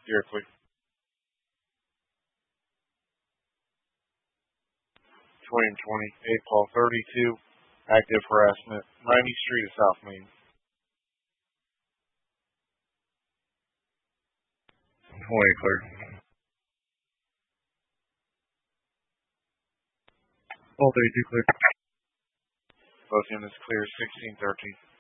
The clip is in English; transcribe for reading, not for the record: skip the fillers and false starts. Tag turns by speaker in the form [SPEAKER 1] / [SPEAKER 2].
[SPEAKER 1] You're clear. 2020, 8 Paul 32, active harassment, 90th Street of South Main.
[SPEAKER 2] 20 clear. Paul 32 clear.
[SPEAKER 1] Both units clear, 1613.